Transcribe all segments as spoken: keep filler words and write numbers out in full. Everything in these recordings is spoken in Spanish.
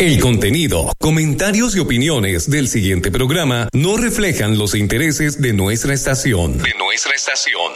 El contenido, comentarios y opiniones del siguiente programa no reflejan los intereses de nuestra estación. De nuestra estación.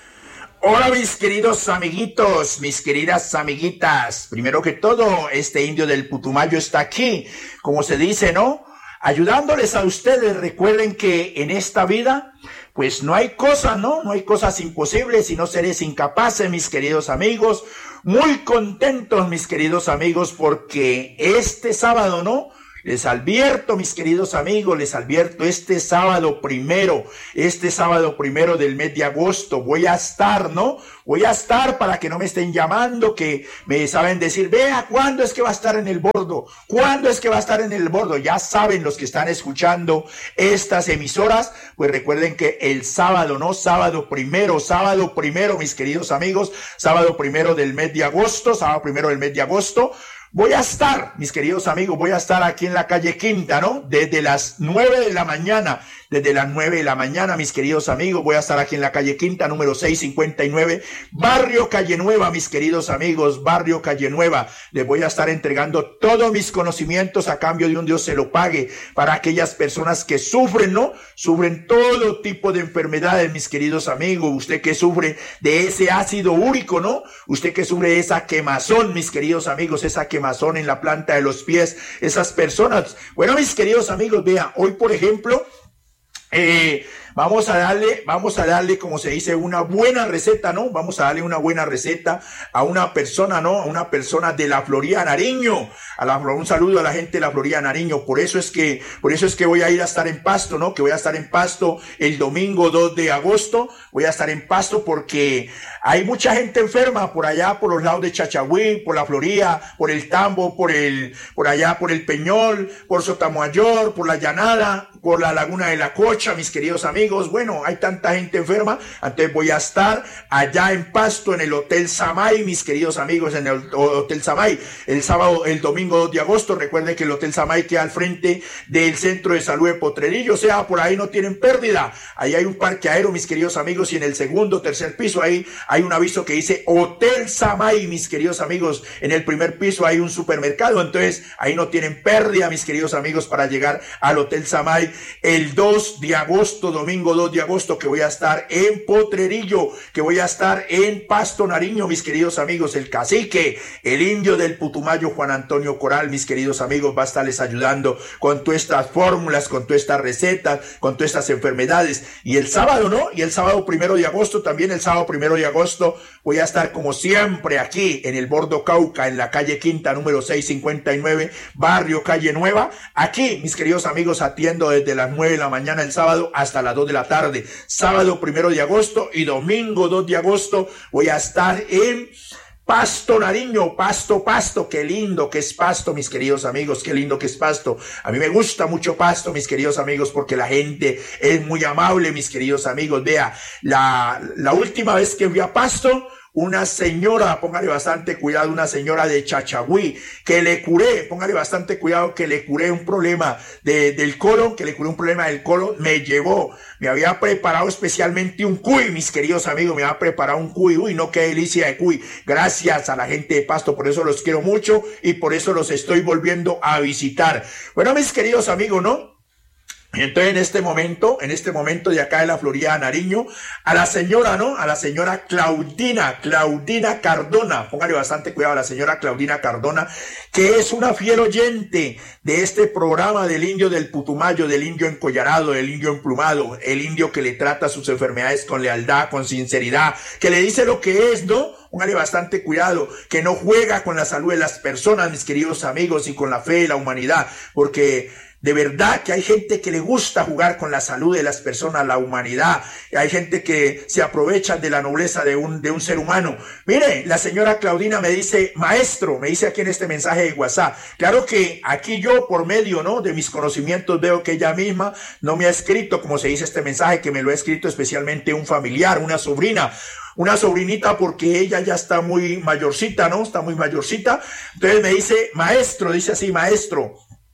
Hola mis queridos amiguitos, mis queridas amiguitas. Primero que todo, este indio del Putumayo está aquí, como se dice, ¿no? Ayudándoles a ustedes. Recuerden que en esta vida, pues no hay cosas, ¿no? No hay cosas imposibles, sino seres incapaces, mis queridos amigos. Muy contentos, mis queridos amigos, porque este sábado, ¿no? Les advierto, mis queridos amigos, les advierto, este sábado primero, este sábado primero del mes de agosto, voy a estar, ¿no? Voy a estar para que no me estén llamando, que me saben decir, vea, ¿cuándo es que va a estar en el bordo? ¿Cuándo es que va a estar en el bordo? Ya saben los que están escuchando estas emisoras, pues recuerden que el sábado, ¿no? Sábado primero, sábado primero, mis queridos amigos, sábado primero del mes de agosto, sábado primero del mes de agosto, voy a estar, mis queridos amigos, voy a estar aquí en la calle Quinta, ¿no? Desde las nueve de la mañana, desde las nueve de la mañana, mis queridos amigos, voy a estar aquí en la calle Quinta, número seiscientos cincuenta y nueve, Barrio Calle Nueva, mis queridos amigos, Barrio Calle Nueva. Les voy a estar entregando todos mis conocimientos a cambio de un Dios se lo pague para aquellas personas que sufren, ¿no? Sufren todo tipo de enfermedades, mis queridos amigos. Usted que sufre de ese ácido úrico, ¿no? Usted que sufre de esa quemazón, mis queridos amigos, esa quemazón en la planta de los pies, esas personas. Bueno, mis queridos amigos, vean, hoy por ejemplo, eh, vamos a darle, vamos a darle, como se dice, una buena receta, ¿no? Vamos a darle una buena receta a una persona, ¿no? A una persona de la Florida Nariño. A la, un saludo a la gente de la Florida Nariño. Por eso es que, por eso es que voy a ir a estar en Pasto, ¿no? Que voy a estar en Pasto el domingo dos de agosto. Voy a estar en Pasto porque hay mucha gente enferma por allá, por los lados de Chachagüí, por la Florida, por el Tambo, por el, por allá, por el Peñol, por Sotomayor, por la Llanada, por la Laguna de la Cocha, mis queridos amigos. Bueno, hay tanta gente enferma, entonces voy a estar allá en Pasto, en el Hotel Samay, mis queridos amigos, en el Hotel Samay, el sábado, el domingo dos de agosto. Recuerden que el Hotel Samay queda al frente del Centro de Salud de Potrerillo, o sea, por ahí no tienen pérdida. Ahí hay un parqueadero, mis queridos amigos, y en el segundo, tercer piso, ahí hay un aviso que dice Hotel Samay, mis queridos amigos. En el primer piso hay un supermercado, entonces ahí no tienen pérdida, mis queridos amigos, para llegar al Hotel Samay el dos de agosto, domingo dos de agosto, que voy a estar en Potrerillo, que voy a estar en Pasto Nariño, mis queridos amigos. El cacique, el indio del Putumayo, Juan Antonio Coral, mis queridos amigos, va a estarles ayudando con todas estas fórmulas, con todas estas recetas, con todas estas enfermedades. Y el sábado, ¿no? Y el sábado primero de agosto, también el sábado primero de agosto, voy a estar como siempre aquí en el Bordo Cauca, en la calle Quinta, número seiscientos cincuenta y nueve, Barrio Calle Nueva. Aquí, mis queridos amigos, atiendo desde las nueve de la mañana el sábado hasta las dos de la tarde. Sábado primero de agosto y domingo dos de agosto voy a estar en Pasto Nariño, Pasto, Pasto, qué lindo que es Pasto, mis queridos amigos, qué lindo que es Pasto. A mí me gusta mucho Pasto, mis queridos amigos, porque la gente es muy amable, mis queridos amigos. Vea, la, la última vez que fui a Pasto, una señora, póngale bastante cuidado, una señora de Chachagüí, que le curé, póngale bastante cuidado, que le curé un problema de, del colon, que le curé un problema del colon, me llevó, me había preparado especialmente un cuy, mis queridos amigos, me había preparado un cuy, uy, no, qué delicia de cuy, gracias a la gente de Pasto, por eso los quiero mucho y por eso los estoy volviendo a visitar. Bueno, mis queridos amigos, ¿no? Entonces en este momento, en este momento de acá de la Florida Nariño, a la señora, ¿no? A la señora Claudina, Claudina Cardona, póngale bastante cuidado a la señora Claudina Cardona, que es una fiel oyente de este programa del indio del Putumayo, del indio encollarado, del indio emplumado, el indio que le trata sus enfermedades con lealtad, con sinceridad, que le dice lo que es, ¿no? Póngale bastante cuidado, que no juega con la salud de las personas, mis queridos amigos, y con la fe de la humanidad, porque de verdad que hay gente que le gusta jugar con la salud de las personas, la humanidad. Hay gente que se aprovecha de la nobleza de un, de un ser humano. Mire, la señora Claudina me dice, maestro, me dice aquí en este mensaje de WhatsApp. Claro que aquí yo, por medio, ¿no?, de mis conocimientos, veo que ella misma no me ha escrito, como se dice este mensaje, que me lo ha escrito especialmente un familiar, una sobrina. Una sobrinita, porque ella ya está muy mayorcita, ¿no? Está muy mayorcita. Entonces me dice, maestro, dice así, maestro,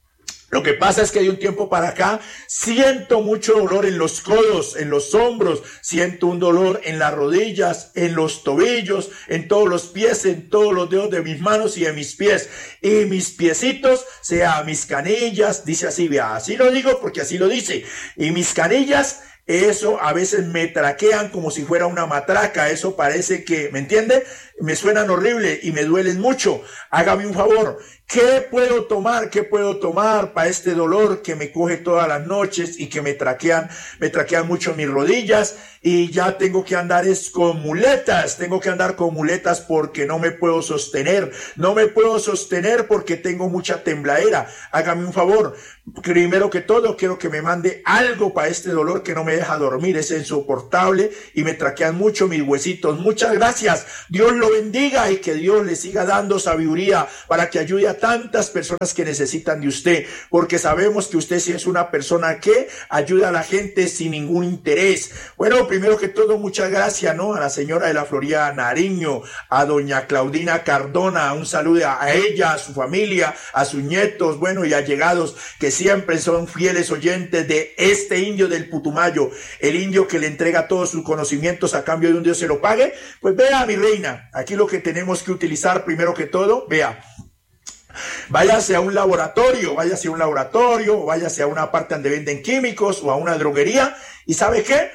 Lo que pasa es que de un tiempo para acá siento mucho dolor en los codos, en los hombros, siento un dolor en las rodillas, en los tobillos, en todos los pies, en todos los dedos de mis manos y de mis pies. Y mis piecitos, sea mis canillas, dice así, vea, así lo digo porque así lo dice. Y mis canillas, eso a veces me traquean como si fuera una matraca, eso parece que, ¿me entiende? Me suenan horrible y me duelen mucho. Hágame un favor. ¿Qué puedo tomar? ¿Qué puedo tomar para este dolor que me coge todas las noches y que me traquean, me traquean mucho mis rodillas? Y ya tengo que andar es con muletas, tengo que andar con muletas porque no me puedo sostener, no me puedo sostener porque tengo mucha tembladera. Hágame un favor, primero que todo quiero que me mande algo para este dolor que no me deja dormir, es insoportable y me traquean mucho mis huesitos. Muchas gracias, Dios lo bendiga y que Dios le siga dando sabiduría para que ayude a tantas personas que necesitan de usted, porque sabemos que usted sí es una persona que ayuda a la gente sin ningún interés. Bueno, primero que todo, muchas gracias, ¿no? A la señora de la Florida Nariño, a doña Claudina Cardona, un saludo a ella, a su familia, a sus nietos, bueno, y allegados que siempre son fieles oyentes de este indio del Putumayo, el indio que le entrega todos sus conocimientos a cambio de un Dios se lo pague. Pues vea, mi reina, aquí lo que tenemos que utilizar primero que todo, vea, váyase a un laboratorio, váyase a un laboratorio, váyase a una parte donde venden químicos o a una droguería y ¿sabe qué?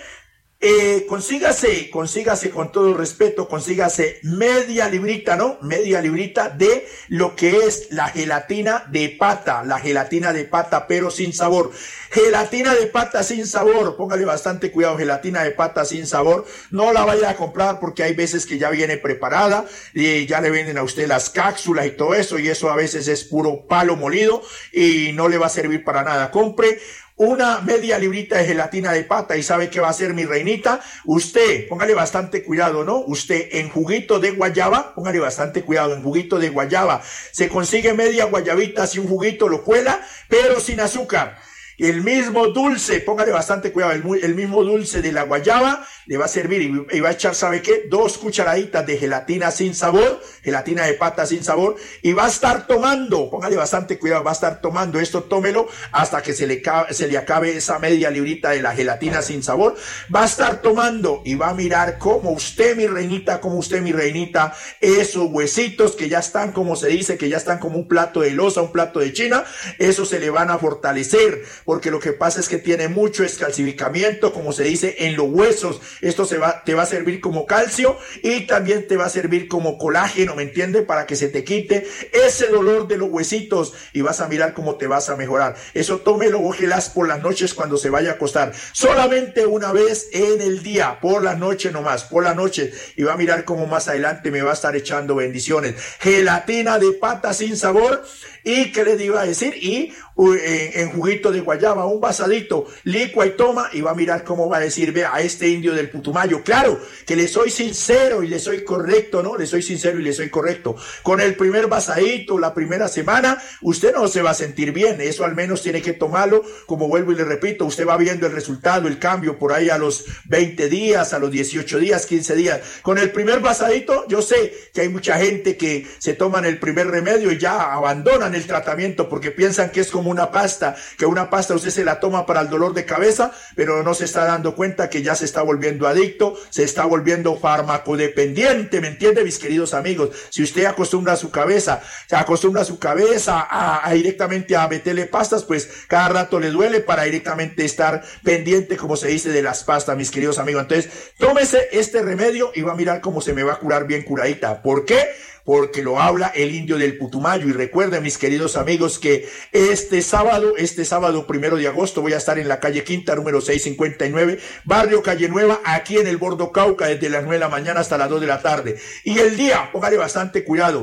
Eh, consígase, consígase con todo respeto, consígase media librita, ¿no? Media librita de lo que es la gelatina de pata, la gelatina de pata, pero sin sabor. Gelatina de pata sin sabor, póngale bastante cuidado, gelatina de pata sin sabor. No la vaya a comprar porque hay veces que ya viene preparada y ya le venden a usted las cápsulas y todo eso, y eso a veces es puro palo molido y no le va a servir para nada. Compre una media librita de gelatina de pata y ¿sabe qué va a hacer, mi reinita? Usted, póngale bastante cuidado, ¿no? Usted en juguito de guayaba, póngale bastante cuidado, en juguito de guayaba, se consigue media guayabita, si un juguito lo cuela, pero sin azúcar. El mismo dulce, póngale bastante cuidado, el, el mismo dulce de la guayaba le va a servir y, y va a echar, ¿sabe qué? Dos cucharaditas de gelatina sin sabor, gelatina de pata sin sabor, y va a estar tomando, póngale bastante cuidado, va a estar tomando esto, tómelo hasta que se le, se le acabe esa media librita de la gelatina sin sabor, va a estar tomando y va a mirar cómo usted, mi reinita, como usted, mi reinita, esos huesitos que ya están, como se dice, que ya están como un plato de loza, un plato de china, esos se le van a fortalecer, porque lo que pasa es que tiene mucho escalcificamiento, como se dice, en los huesos. Esto se va, te va a servir como calcio y también te va a servir como colágeno, ¿me entiendes? Para que se te quite ese dolor de los huesitos y vas a mirar cómo te vas a mejorar. Eso tómelo, ógelas por las noches cuando se vaya a acostar. Solamente una vez en el día, por la noche nomás, por la noche, y va a mirar cómo más adelante me va a estar echando bendiciones. Gelatina de pata sin sabor. ¿Y qué les iba a decir? Y uh, en, en juguito de guayaba, un vasadito, licua y toma, y va a mirar cómo va a decir, vea, a este indio del Putumayo. Claro, que le soy sincero y le soy correcto, ¿no? Le soy sincero y le soy correcto. Con el primer vasadito, la primera semana, usted no se va a sentir bien. Eso al menos tiene que tomarlo, como vuelvo y le repito, usted va viendo el resultado, el cambio por ahí a los veinte días, a los dieciocho días, quince días. Con el primer vasadito, yo sé que hay mucha gente que se toman el primer remedio y ya abandonan el tratamiento porque piensan que es como una pasta, que una pasta usted se la toma para el dolor de cabeza, pero no se está dando cuenta que ya se está volviendo adicto, se está volviendo farmacodependiente, ¿me entiende, mis queridos amigos? Si usted acostumbra a su cabeza, se acostumbra a su cabeza a, a directamente a meterle pastas, pues cada rato le duele para directamente estar pendiente, como se dice, de las pastas, mis queridos amigos. Entonces, tómese este remedio y va a mirar cómo se me va a curar bien curadita. ¿Por qué? Porque lo habla el indio del Putumayo. Y recuerden, mis queridos amigos, que este sábado, este sábado primero de agosto, voy a estar en la calle Quinta, número seiscientos cincuenta y nueve, barrio Calle Nueva, aquí en el Bordo Cauca, desde las nueve de la mañana hasta las dos de la tarde. Y el día, póngale bastante cuidado,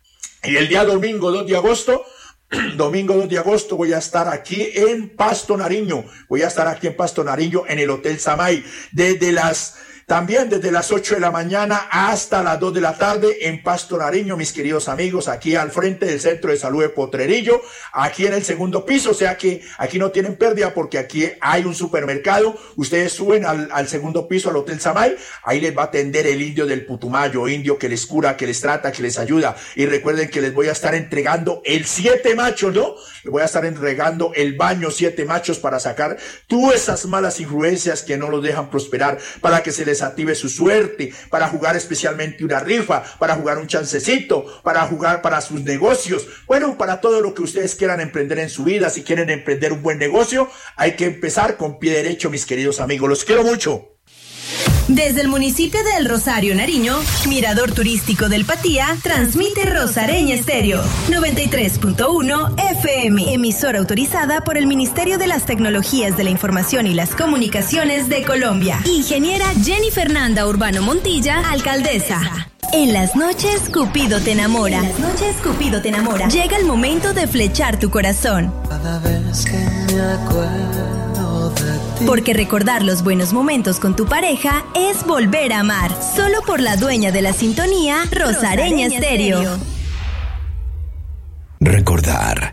y el día domingo dos de agosto, domingo dos de agosto voy a estar aquí en Pasto Nariño, voy a estar aquí en Pasto Nariño en el Hotel Samay, desde las También desde las ocho de la mañana hasta las dos de la tarde en Pasto Nariño, mis queridos amigos, aquí al frente del Centro de Salud de Potrerillo, aquí en el segundo piso, o sea que aquí no tienen pérdida porque aquí hay un supermercado. Ustedes suben al, al segundo piso, al Hotel Samay, ahí les va a atender el indio del Putumayo, indio que les cura, que les trata, que les ayuda. Y recuerden que les voy a estar entregando el siete machos, ¿no? Les voy a estar entregando el baño siete machos para sacar todas esas malas influencias que no los dejan prosperar, para que se les active su suerte, para jugar especialmente una rifa, para jugar un chancecito, para jugar para sus negocios, bueno, para todo lo que ustedes quieran emprender en su vida. Si quieren emprender un buen negocio, hay que empezar con pie derecho, mis queridos amigos. Los quiero mucho. Desde el municipio de El Rosario, Nariño, Mirador Turístico del Patía, transmite Rosareña Estéreo, noventa y tres punto uno F M, emisora autorizada por el Ministerio de las Tecnologías de la Información y las Comunicaciones de Colombia. Ingeniera Jenny Fernanda Urbano Montilla, alcaldesa. En las noches, Cupido te enamora. En las noches, Cupido te enamora. Llega el momento de flechar tu corazón. Cada vez que me acuerdo de ti. Porque recordar los buenos momentos con tu pareja es volver a amar. Solo por la dueña de la sintonía, Rosareña Estéreo. Recordar